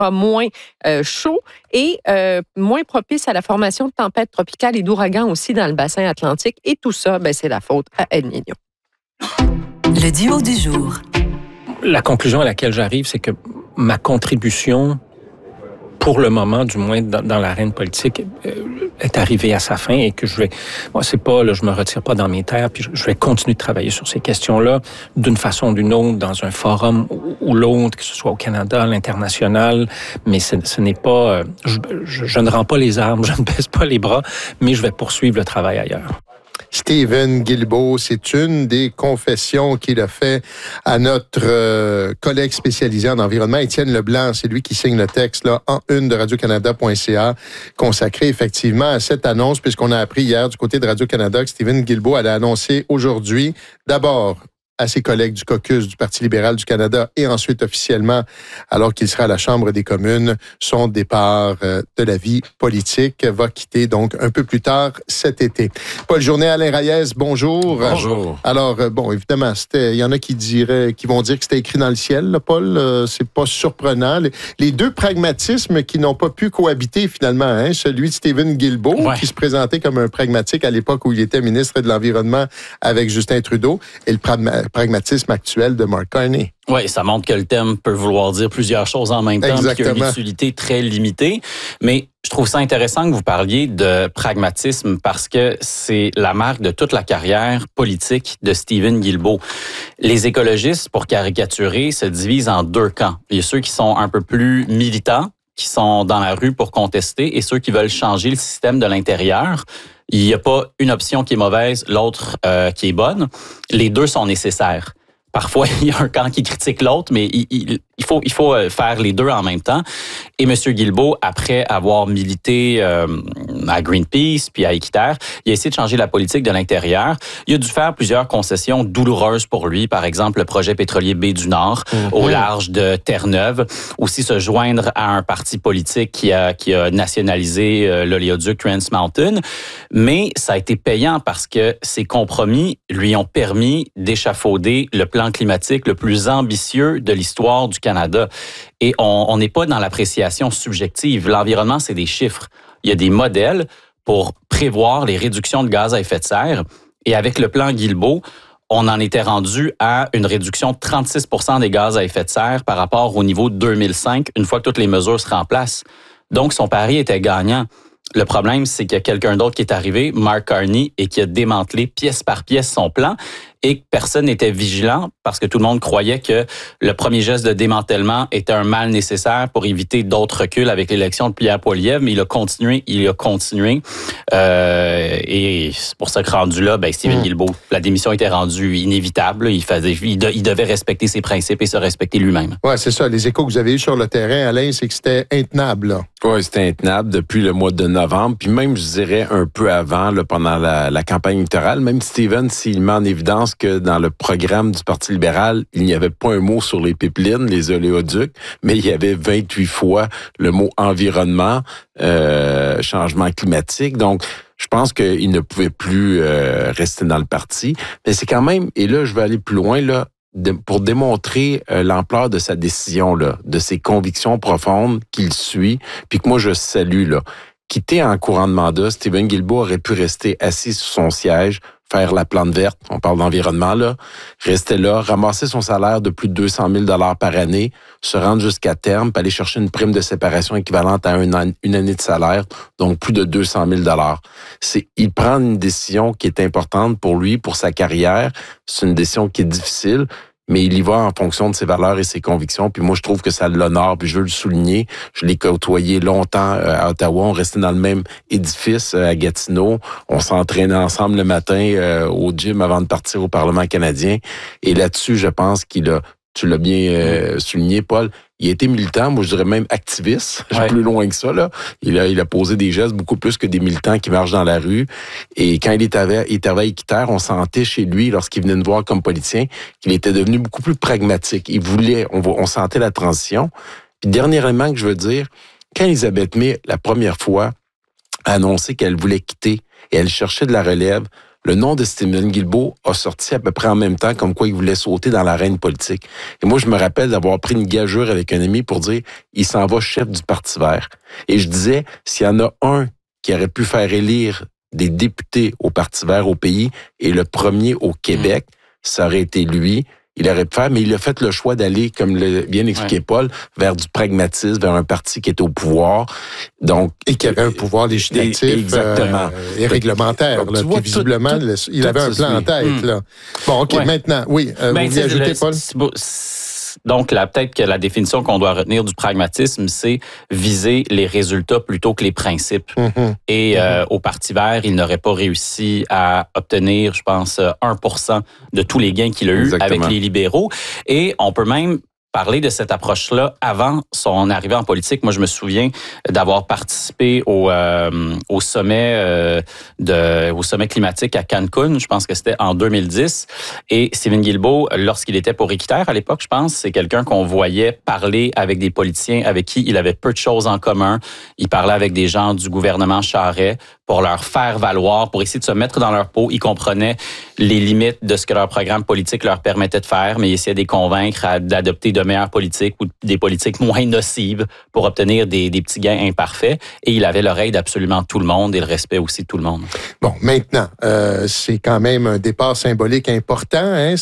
pas moins chaud et moins propice à la formation de tempêtes tropicales et d'ouragans aussi dans le bassin atlantique. Et tout ça, c'est la faute à El Niño. Le duo du jour. La conclusion à laquelle j'arrive, c'est que ma contribution, pour le moment, du moins dans l'arène politique, est arrivée à sa fin et que je me retire pas dans mes terres, puis je vais continuer de travailler sur ces questions-là d'une façon ou d'une autre, dans un forum ou l'autre, que ce soit au Canada, à l'international, mais ce n'est pas, je ne rends pas les armes, je ne baisse pas les bras, mais je vais poursuivre le travail ailleurs. Stephen Guilbeault, c'est une des confessions qu'il a fait à notre collègue spécialisé en environnement, Étienne Leblanc. C'est lui qui signe le texte là, en une de radiocanada.ca, consacré effectivement à cette annonce, puisqu'on a appris hier du côté de Radio-Canada que Stephen Guilbeault allait annoncer aujourd'hui, d'abord à ses collègues du caucus du Parti libéral du Canada et ensuite officiellement, alors qu'il sera à la Chambre des communes, son départ de la vie politique va quitter donc un peu plus tard cet été. Paul Journet, Alain Reyes, bonjour. Bonjour. Alors, évidemment, il y en a qui vont dire que c'était écrit dans le ciel, là, Paul. C'est pas surprenant. Les deux pragmatismes qui n'ont pas pu cohabiter finalement, hein, celui de Stephen Guilbeault, qui se présentait comme un pragmatique à l'époque où il était ministre de l'Environnement avec Justin Trudeau, et le pragmatisme actuel de Mark Carney. Oui, ça montre que le thème peut vouloir dire plusieurs choses en même temps, puis qu'il y a une utilité très limitée. Mais je trouve ça intéressant que vous parliez de pragmatisme parce que c'est la marque de toute la carrière politique de Stephen Guilbeault. Les écologistes, pour caricaturer, se divisent en deux camps. Il y a ceux qui sont un peu plus militants, qui sont dans la rue pour contester, et ceux qui veulent changer le système de l'intérieur. Il n'y a pas une option qui est mauvaise, l'autre qui est bonne. Les deux sont nécessaires. Parfois, il y a un camp qui critique l'autre, mais il faut faire les deux en même temps. Et M. Guilbeault, après avoir milité à Greenpeace puis à Équiterre, il a essayé de changer la politique de l'intérieur. Il a dû faire plusieurs concessions douloureuses pour lui. Par exemple, le projet pétrolier Baie du Nord, au large de Terre-Neuve. Aussi se joindre à un parti politique qui a nationalisé l'oléoduc Trans Mountain. Mais ça a été payant parce que ces compromis lui ont permis d'échafauder le plan climatique le plus ambitieux de l'histoire du Canada. Et on n'est pas dans l'appréciation subjective. L'environnement, c'est des chiffres. Il y a des modèles pour prévoir les réductions de gaz à effet de serre. Et avec le plan Guilbeault, on en était rendu à une réduction de 36 % des gaz à effet de serre par rapport au niveau de 2005, une fois que toutes les mesures seraient en place. Donc, son pari était gagnant. Le problème, c'est qu'il y a quelqu'un d'autre qui est arrivé, Mark Carney, et qui a démantelé pièce par pièce son plan et que personne n'était vigilant parce que tout le monde croyait que le premier geste de démantèlement était un mal nécessaire pour éviter d'autres reculs avec l'élection de Pierre Poilievre, mais il a continué. Et c'est pour ça que rendu là, Stephen Guilbeault, la démission était rendue inévitable. Il devait respecter ses principes et se respecter lui-même. Oui, c'est ça. Les échos que vous avez eus sur le terrain, Alain, c'est que c'était intenable, là. Oui, c'était intenable depuis le mois de novembre, puis même, je dirais, un peu avant, là, pendant la campagne électorale. Même Stephen, s'il met en évidence que dans le programme du Parti libéral, il n'y avait pas un mot sur les pipelines, les oléoducs, mais il y avait 28 fois le mot environnement, changement climatique. Donc, je pense qu'il ne pouvait plus rester dans le parti. Mais c'est quand même, et là, je vais aller plus loin, là, pour démontrer l'ampleur de sa décision, là, de ses convictions profondes qu'il suit, puis que moi, je salue, là. Quitté en courant de mandat, Stephen Guilbeault aurait pu rester assis sur son siège, faire la plante verte, on parle d'environnement, là, rester là, ramasser son salaire de plus de 200 000 $ par année, se rendre jusqu'à terme, puis aller chercher une prime de séparation équivalente à une année de salaire, donc plus de 200 000 $. Il prend une décision qui est importante pour lui, pour sa carrière. C'est une décision qui est difficile, mais il y va en fonction de ses valeurs et ses convictions. Puis moi, je trouve que ça l'honore, puis je veux le souligner. Je l'ai côtoyé longtemps à Ottawa. On restait dans le même édifice à Gatineau. On s'entraînait ensemble le matin au gym avant de partir au Parlement canadien. Et là-dessus, je pense tu l'as bien souligné, Paul, il a été militant, moi je dirais même activiste, plus loin que ça, là. Il a posé des gestes beaucoup plus que des militants qui marchent dans la rue. Et quand il était à Équiterre, on sentait chez lui, lorsqu'il venait nous voir comme politicien, qu'il était devenu beaucoup plus pragmatique. Il voulait, on sentait la transition. Puis dernier élément que je veux dire, quand Elisabeth May, la première fois, a annoncé qu'elle voulait quitter et elle cherchait de la relève, le nom de Stephen Guilbeault a sorti à peu près en même temps, comme quoi il voulait sauter dans l'arène politique. Et moi, je me rappelle d'avoir pris une gageure avec un ami pour dire, il s'en va chef du Parti vert. Et je disais, s'il y en a un qui aurait pu faire élire des députés au Parti vert au pays, et le premier au Québec, ça aurait été lui. Il aurait pu faire, mais il a fait le choix d'aller, comme l'a bien expliqué Paul, vers du pragmatisme, vers un parti qui était au pouvoir. Donc, et qui avait un pouvoir législatif et réglementaire. Donc, là, vois, visiblement, il avait un plan en tête. Là. Bon, OK, maintenant, oui. Vous voulez ajouter, Paul? Donc, peut-être que la définition qu'on doit retenir du pragmatisme, c'est viser les résultats plutôt que les principes. Et au Parti vert, il n'aurait pas réussi à obtenir, je pense, 1% de tous les gains qu'il a eu avec les libéraux. Et on peut même parler de cette approche-là avant son arrivée en politique. Moi, je me souviens d'avoir participé au sommet climatique à Cancun. Je pense que c'était en 2010. Et Stephen Guilbeault, lorsqu'il était pour Équiterre à l'époque, je pense, c'est quelqu'un qu'on voyait parler avec des politiciens avec qui il avait peu de choses en commun. Il parlait avec des gens du gouvernement Charest pour leur faire valoir, pour essayer de se mettre dans leur peau. Il comprenait les limites de ce que leur programme politique leur permettait de faire, mais il essayait de les convaincre d'adopter de meilleures politiques ou des politiques moins nocives pour obtenir des petits gains imparfaits. Et il avait l'oreille d'absolument tout le monde et le respect aussi de tout le monde. Bon, maintenant, c'est quand même un départ symbolique important. Hein?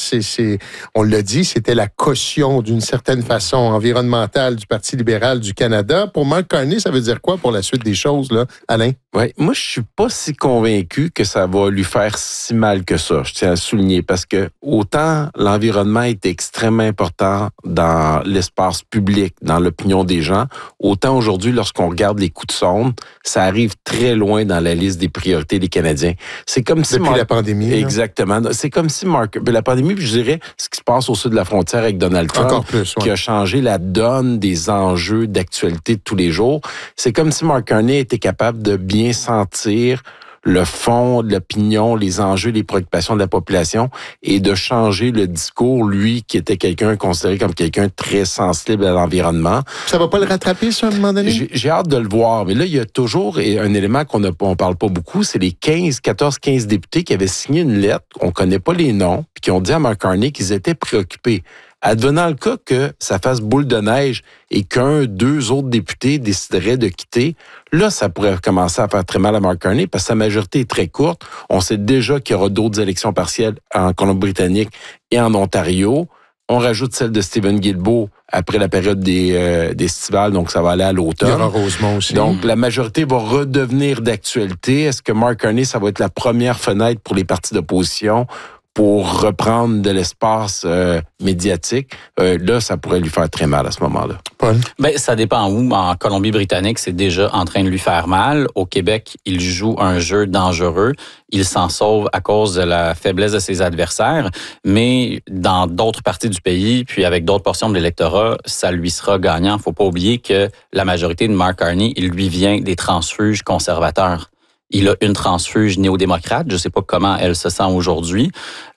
On l'a dit, c'était la caution d'une certaine façon environnementale du Parti libéral du Canada. Pour Mark Carney, ça veut dire quoi pour la suite des choses, là, Alain? Oui, moi, je suis pas si convaincu que ça va lui faire si mal que ça. Je tiens à le souligner parce que autant l'environnement est extrêmement important dans l'espace public, dans l'opinion des gens, autant aujourd'hui, lorsqu'on regarde les coups de sonde, ça arrive très loin dans la liste des priorités des Canadiens. C'est comme si depuis la pandémie. Exactement. Là. C'est comme si la pandémie, puis je dirais, ce qui se passe au sud de la frontière avec Donald Trump, encore plus, qui a changé la donne des enjeux d'actualité de tous les jours. C'est comme si Mark Carney était capable de bien sentir le fond de l'opinion, les enjeux, les préoccupations de la population et de changer le discours, lui, qui était quelqu'un considéré comme quelqu'un très sensible à l'environnement. Ça va pas le rattraper, ça, à un moment donné? J'ai hâte de le voir. Mais là, il y a toujours un élément on parle pas beaucoup, c'est les 14-15 députés qui avaient signé une lettre, on connaît pas les noms, puis qui ont dit à Mark Carney qu'ils étaient préoccupés. Advenant le cas que ça fasse boule de neige et deux autres députés décideraient de quitter, là, ça pourrait commencer à faire très mal à Mark Carney parce que sa majorité est très courte. On sait déjà qu'il y aura d'autres élections partielles en Colombie-Britannique et en Ontario. On rajoute celle de Stephen Guilbeault après la période des estivales, donc ça va aller à l'automne. Il y aura Rosemont aussi. Donc, la majorité va redevenir d'actualité. Est-ce que Mark Carney, ça va être la première fenêtre pour les partis d'opposition pour reprendre de l'espace médiatique? Là, ça pourrait lui faire très mal à ce moment-là. Paul? Ben, ça dépend où. En Colombie-Britannique, c'est déjà en train de lui faire mal. Au Québec, il joue un jeu dangereux. Il s'en sauve à cause de la faiblesse de ses adversaires. Mais dans d'autres parties du pays, puis avec d'autres portions de l'électorat, ça lui sera gagnant. Faut pas oublier que la majorité de Mark Carney, il lui vient des transfuges conservateurs. Il a une transfuge néo-démocrate. Je ne sais pas comment elle se sent aujourd'hui,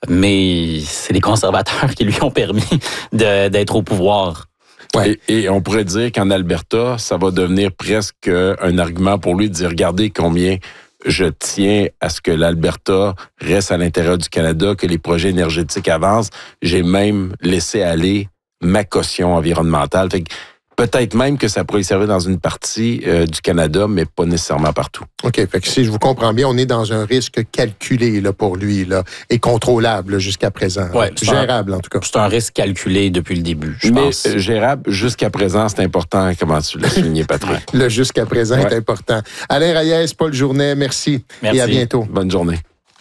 mais c'est les conservateurs qui lui ont permis d'être au pouvoir. Ouais. Et on pourrait dire qu'en Alberta, ça va devenir presque un argument pour lui de dire, regardez combien je tiens à ce que l'Alberta reste à l'intérieur du Canada, que les projets énergétiques avancent. J'ai même laissé aller ma caution environnementale. Fait que peut-être même que ça pourrait y servir dans une partie du Canada, mais pas nécessairement partout. OK. Fait que si je vous comprends bien, on est dans un risque calculé là, pour lui là, et contrôlable là, jusqu'à présent. Ouais, gérable, en tout cas. C'est un risque calculé depuis le début, je pense. Mais gérable jusqu'à présent, c'est important, comment tu l'as souligné, Patrick. Le jusqu'à présent est important. Alain Reyes, Paul Journet, merci. Et à bientôt. Bonne journée.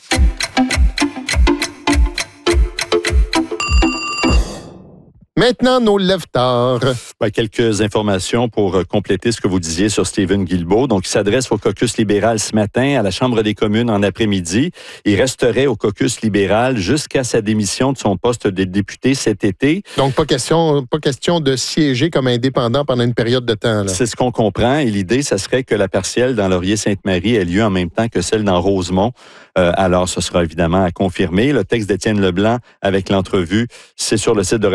Maintenant, nos lève-tard. Quelques informations pour compléter ce que vous disiez sur Stephen Guilbeault. Donc, il s'adresse au caucus libéral ce matin à la Chambre des communes en après-midi. Il resterait au caucus libéral jusqu'à sa démission de son poste de député cet été. Donc, pas question de siéger comme indépendant pendant une période de temps. Là. C'est ce qu'on comprend. Et l'idée, ça serait que la partielle dans Laurier-Sainte-Marie ait lieu en même temps que celle dans Rosemont. Alors, ce sera évidemment à confirmer. Le texte d'Étienne Leblanc avec l'entrevue, c'est sur le site de Radio-Canada.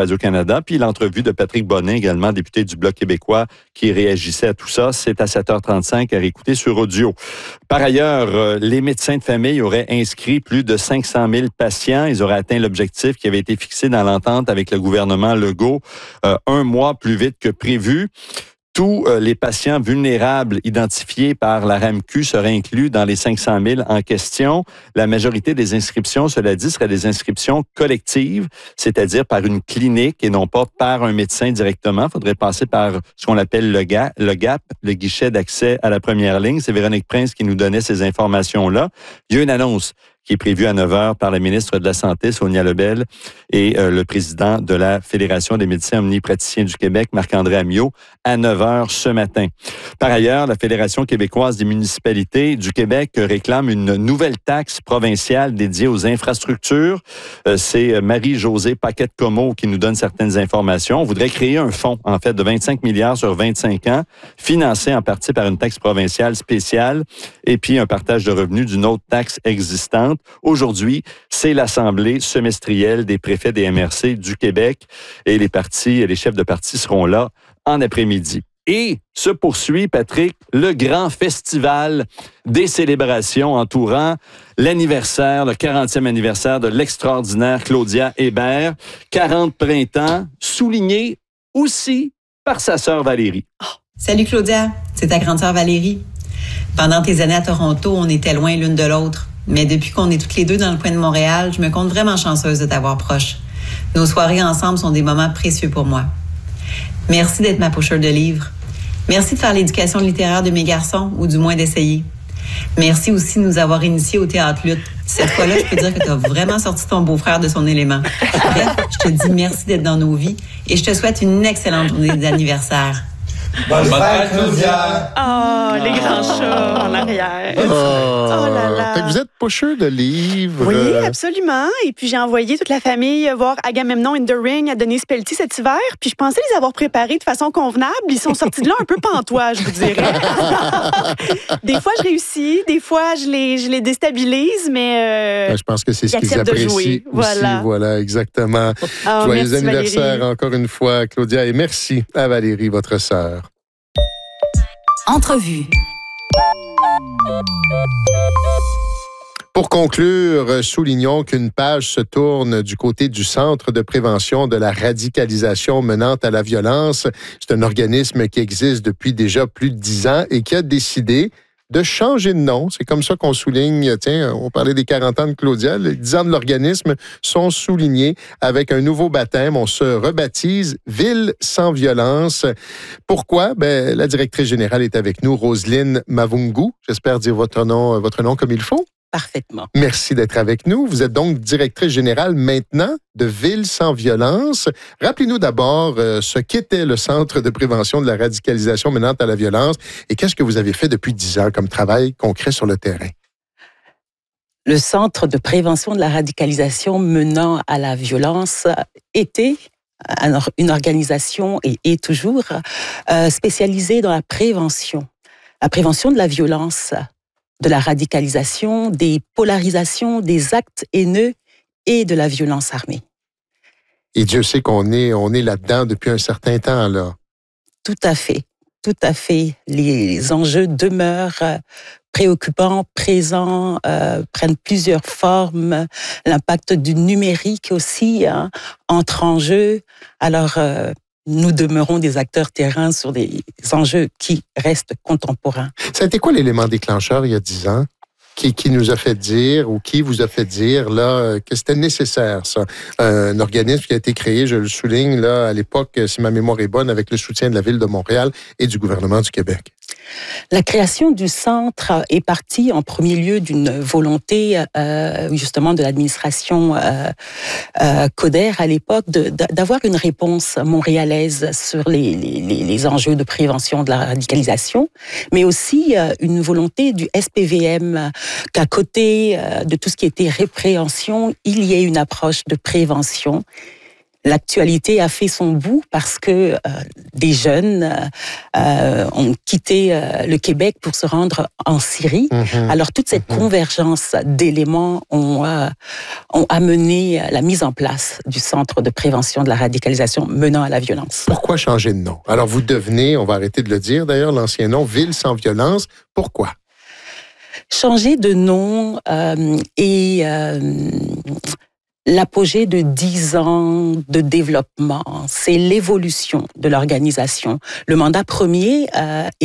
Radio-Canada. Puis l'entrevue de Patrick Bonnin, également député du Bloc québécois, qui réagissait à tout ça. C'est à 7h35 à réécouter sur audio. Par ailleurs, les médecins de famille auraient inscrit plus de 500 000 patients. Ils auraient atteint l'objectif qui avait été fixé dans l'entente avec le gouvernement Legault 1 mois plus vite que prévu. Tous les patients vulnérables identifiés par la RAMQ seraient inclus dans les 500 000 en question. La majorité des inscriptions, cela dit, seraient des inscriptions collectives, c'est-à-dire par une clinique et non pas par un médecin directement. Il faudrait passer par ce qu'on appelle le GAP, le guichet d'accès à la première ligne. C'est Véronique Prince qui nous donnait ces informations-là. Il y a une annonce qui est prévu à 9h par la ministre de la Santé, Sonia Lebel, et le président de la Fédération des médecins omnipraticiens du Québec, Marc-André Ammiot, à 9h ce matin. Par ailleurs, la Fédération québécoise des municipalités du Québec réclame une nouvelle taxe provinciale dédiée aux infrastructures. C'est Marie-Josée Paquette-Comeau qui nous donne certaines informations. On voudrait créer un fonds, en fait, de 25 milliards sur 25 ans, financé en partie par une taxe provinciale spéciale et puis un partage de revenus d'une autre taxe existante. Aujourd'hui, c'est l'Assemblée semestrielle des préfets des MRC du Québec et les chefs de parti seront là en après-midi. Et se poursuit, Patrick, le grand festival des célébrations entourant l'anniversaire, le 40e anniversaire de l'extraordinaire Claudia Hébert. 40 printemps, souligné aussi par sa sœur Valérie. Oh, salut Claudia, c'est ta grande sœur Valérie. Pendant tes années à Toronto, on était loin l'une de l'autre. Mais depuis qu'on est toutes les deux dans le coin de Montréal, je me compte vraiment chanceuse de t'avoir proche. Nos soirées ensemble sont des moments précieux pour moi. Merci d'être ma pusher de livres. Merci de faire l'éducation littéraire de mes garçons, ou du moins d'essayer. Merci aussi de nous avoir initiés au théâtre lutte. Cette fois-là, je peux dire que tu as vraiment sorti ton beau-frère de son élément. Bref, je te dis merci d'être dans nos vies et je te souhaite une excellente journée d'anniversaire. Bonne fête, Claudia! Oh, les grands chats en arrière. Oh là là. Fait que vous êtes pusher de livres. Oui, absolument. Et puis, j'ai envoyé toute la famille voir Agamemnon in the Ring à Denise Pelletier cet hiver. Puis, je pensais les avoir préparés de façon convenable. Ils sont sortis de là un peu pantois, je vous dirais. Des fois, je réussis. Des fois, je les déstabilise. Mais je pense que c'est ce qu'ils apprécient aussi. Voilà, exactement. Oh, joyeux anniversaire Valérie. Encore une fois, Claudia. Et merci à Valérie, votre sœur. Entrevue. Pour conclure, soulignons qu'une page se tourne du côté du Centre de prévention de la radicalisation menant à la violence. C'est un organisme qui existe depuis déjà plus de 10 ans et qui a décidé de changer de nom. C'est comme ça qu'on souligne, tiens, on parlait des 40 ans de Claudia, les 10 ans de l'organisme sont soulignés avec un nouveau baptême. On se rebaptise Ville sans violence. Pourquoi? La directrice générale est avec nous, Roselyne Mavungu. J'espère dire votre nom comme il faut. Parfaitement. Merci d'être avec nous. Vous êtes donc directrice générale maintenant de Ville sans violence. Rappelez-nous d'abord ce qu'était le Centre de prévention de la radicalisation menant à la violence et qu'est-ce que vous avez fait depuis 10 ans comme travail concret sur le terrain? Le Centre de prévention de la radicalisation menant à la violence était une organisation et est toujours spécialisée dans la prévention de la violence, de la radicalisation, des polarisations, des actes haineux et de la violence armée. Et Dieu sait qu'on est là-dedans depuis un certain temps, là. Tout à fait. Les enjeux demeurent préoccupants, présents, prennent plusieurs formes. L'impact du numérique aussi entre en jeu. Alors, nous demeurons des acteurs terrains sur des enjeux qui restent contemporains. Ça a été quoi l'élément déclencheur il y a 10 ans qui nous a fait dire ou qui vous a fait dire là que c'était nécessaire, ça? Un organisme qui a été créé, je le souligne, là, à l'époque, si ma mémoire est bonne, avec le soutien de la Ville de Montréal et du gouvernement du Québec. La création du centre est partie en premier lieu d'une volonté justement de l'administration Coder à l'époque d'avoir une réponse montréalaise sur les enjeux de prévention de la radicalisation, mais aussi une volonté du SPVM qu'à côté de tout ce qui était répréhension, il y ait une approche de prévention. l'actualité a fait son bout parce que des jeunes ont quitté le Québec pour se rendre en Syrie. Alors, toute cette convergence d'éléments ont amené la mise en place du Centre de prévention de la radicalisation menant à la violence. Pourquoi changer de nom? Alors, vous devenez, on va arrêter de le dire d'ailleurs, l'ancien nom, Ville sans violence. Pourquoi? Changer de nom et l'apogée de 10 ans de développement, c'est l'évolution de l'organisation. Le mandat premier